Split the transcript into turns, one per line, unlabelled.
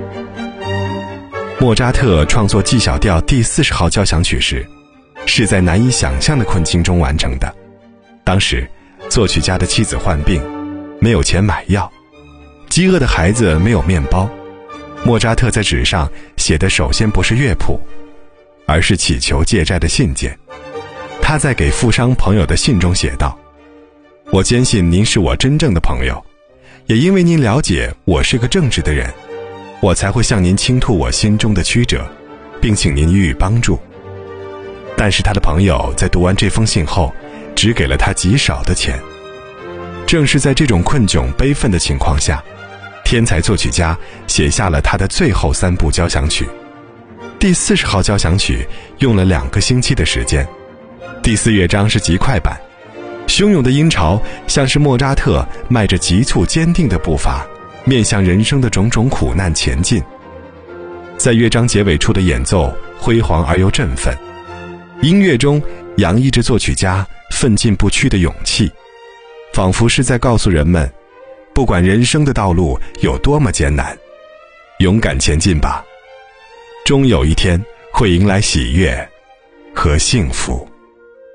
莫扎特创作 G 小调第40号交响曲时，是在难以想象的困境中完成的。当时作曲家的妻子患病，没有钱买药，饥饿的孩子没有面包。莫扎特在纸上写的首先不是乐谱，而是祈求借债的信件。他在给富商朋友的信中写道：我坚信您是我真正的朋友，也因为您了解我是个正直的人，我才会向您倾吐我心中的曲折，并请您予以帮助。但是他的朋友在读完这封信后，只给了他极少的钱。正是在这种困窘悲愤的情况下，天才作曲家写下了他的最后3部交响曲。第40号交响曲用了2个星期的时间，第4乐章是极快板，汹涌的音潮像是莫扎特迈着急促坚定的步伐，面向人生的种种苦难前进。在乐章结尾处的演奏辉煌而又振奋，音乐中洋溢着作曲家奋进不屈的勇气，仿佛是在告诉人们，不管人生的道路有多么艰难，勇敢前进吧，终有一天会迎来喜悦和幸福。